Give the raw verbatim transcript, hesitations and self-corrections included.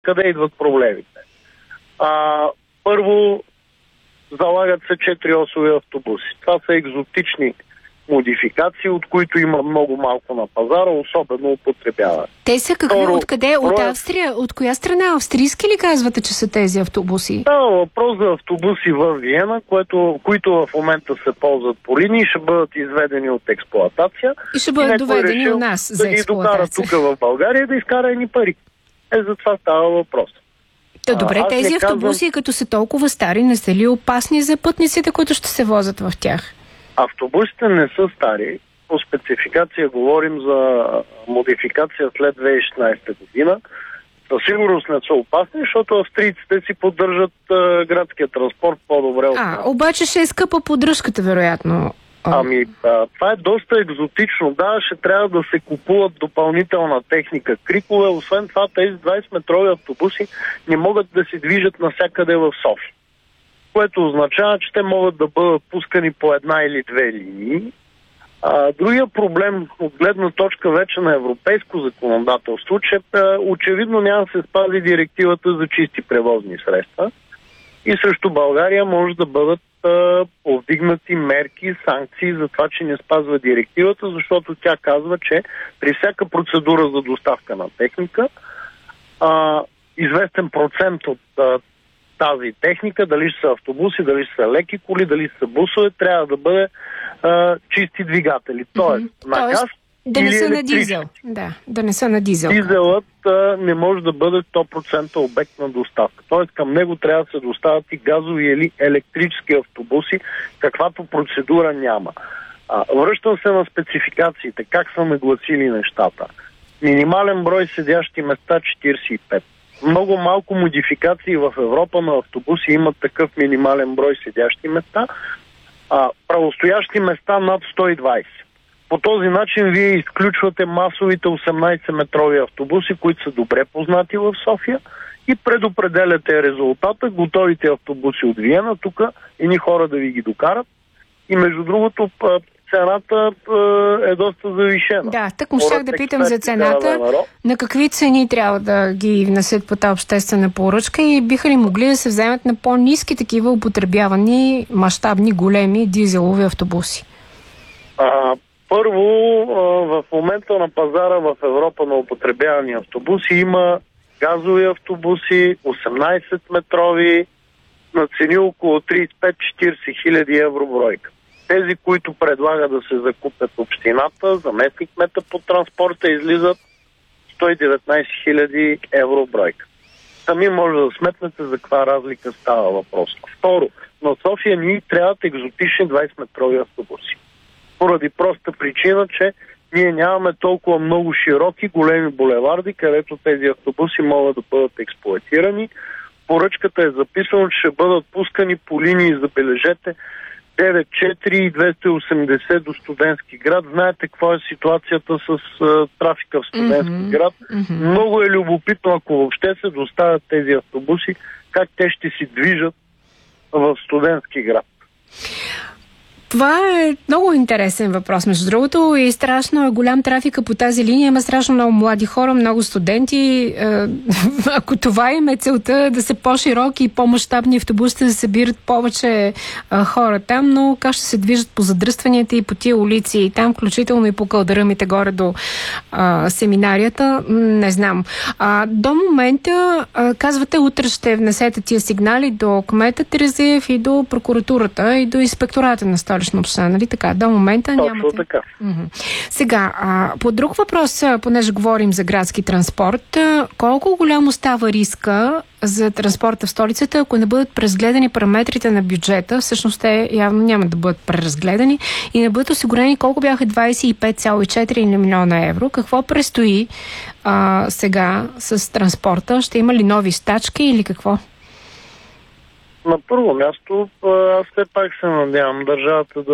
Къде идват проблемите? А, първо, залагат се четириосови автобуси. Това са екзотични модификации, от които има много малко на пазара, особено употребяват. Те са какви? Второ, Откъде? От Австрия? От коя страна? Австрийски ли казвате, че са тези автобуси? Да, въпрос за автобуси в Виена, което, които в момента се ползват по линии, ще бъдат изведени от експлоатация. И ще бъдат доведени у нас за експлоатация. Да ги докара тук в България да изкара едни пари. Е, за това става въпрос. Та, добре, а, тези автобуси, казвам... като са толкова стари, не са ли опасни за пътниците, които ще се возят в тях? Автобусите не са стари. По спецификация говорим за модификация след две хиляди и шестнадесета година. Със сигурност не са опасни, защото австрийците си поддържат а, градския транспорт по-добре от нас. А, обаче ще е скъпа поддръжката, вероятно. Ами, а, това е доста екзотично. Да, ще трябва да се купуват допълнителна техника, крикове. Освен това, тези двадесетметрови автобуси не могат да се движат навсякъде в София. Което означава, че те могат да бъдат пускани по една или две линии. А, другия проблем от гледна точка вече на европейско законодателство, че а, очевидно няма да се спази директивата за чисти превозни средства и срещу България може да бъдат а, повдигнати мерки, санкции за това, че не спазва директивата, защото тя казва, че при всяка процедура за доставка на техника а, известен процент от а, тази техника, дали ще са автобуси, дали ще са леки коли, дали ще са бусове, трябва да бъде а, чисти двигатели. Тоест, mm-hmm. на газ да не са на електрични. дизел. Да, да не са на дизел. Дизелът а, не може да бъде сто процента обект на доставка. Тоест, към него трябва да се доставят и газови или електрически автобуси, каквато процедура няма. А, връщам се на спецификациите. Как са нагласили нещата? Минимален брой седящи места четиридесет и пет. Много малко модификации в Европа на автобуси имат такъв минимален брой седящи места, а правостоящи места над сто и двадесет. По този начин вие изключвате масовите осемнадесетметрови автобуси, които са добре познати в София, и предопределяте резултата, готовите автобуси от Виена, тук едни хора да ви ги докарат. И между другото, цената е доста завишена. Да, так му щях да питам за цената. На какви цени трябва да ги внесат по тази обществена поръчка и биха ли могли да се вземат на по-ниски такива употребявани, мащабни, големи дизелови автобуси? А, първо, в момента на пазара в Европа на употребявани автобуси има газови автобуси, осемнадесетметрови, на цени около тридесет и пет до четиридесет хиляди евро бройка. Тези, които предлага да се закупят общината, заместник кмета по транспорта, излизат сто и деветнадесет хиляди евро бройка. Сами може да сметнете за каква разлика става въпрос. Второ, на София ни трябват екзотични двадесетметрови автобуси. Поради проста причина, че ние нямаме толкова много широки, големи булеварди, където тези автобуси могат да бъдат експлоатирани. Поръчката е записано, че ще бъдат пускани по линии, забележете, девет четири и двеста и осемдесет до Студентски град. Знаете каква е ситуацията с а, трафика в Студентски mm-hmm. град. Mm-hmm. Много е любопитно, ако въобще се доставят тези автобуси, как те ще си движат в Студентски град. Това е много интересен въпрос, между другото, и страшно е голям трафика по тази линия. Има страшно много млади хора, много студенти. Ако това им е целта, да са по-широки и по-мащабни автобусите, да събират повече хора там, но как ще се движат по задръстванията и по тия улици, и там, включително и по кълдъръмите горе до а, семинарията, не знам. А, до момента, а, казвате, утре ще внесете тия сигнали до кмета Терезиев и до прокуратурата и до инспектората на столицата. Община, нали така? До момента Точно нямате. Така. Mm-hmm. Сега, а, по друг въпрос, понеже говорим за градски транспорт, колко голямо става риска за транспорта в столицата, ако не бъдат преразгледани параметрите на бюджета? Всъщност те явно няма да бъдат преразгледани и не бъдат осигурени колко бяха двадесет и пет цяло и четири милиона евро. Какво предстои а, сега с транспорта? Ще има ли нови стачки или какво? На първо място, аз все пак се надявам държавата да